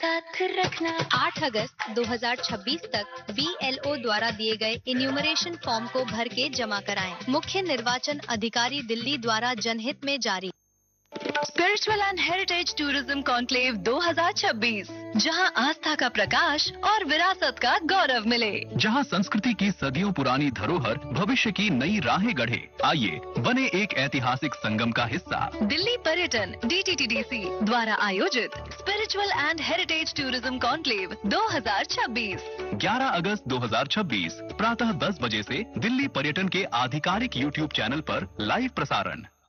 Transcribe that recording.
साथ रखना। 8 अगस्त 2026 तक BLO द्वारा दिए गए इन्यूमरेशन फॉर्म को भर के जमा कराएं। मुख्य निर्वाचन अधिकारी दिल्ली द्वारा जनहित में जारी। Spiritual and heritage tourism conclave 2026, जहां आस्था का प्रकाश और विरासत का गौरव मिले, जहां संस्कृति की सदियों पुरानी धरोहर भविष्य की नई राहें गढ़े। आइए बने एक ऐतिहासिक संगम का हिस्सा। दिल्ली पर्यटन DTTDC द्वारा आयोजित spiritual and heritage tourism conclave 2026, 11 अगस्त 2026 प्रातः 10 बजे से दिल्ली पर्यटन के आधिकारिक YouTube चैनल पर लाइव प्रसारण।